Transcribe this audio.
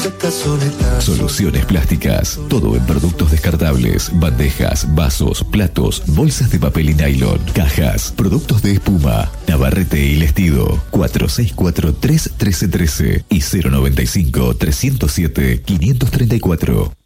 Soluciones plásticas. Todo en productos descartables, bandejas, vasos, platos, bolsas de papel y nylon, cajas, productos de espuma. Navarrete y Lestido. 4643-1313 y 095-307-534.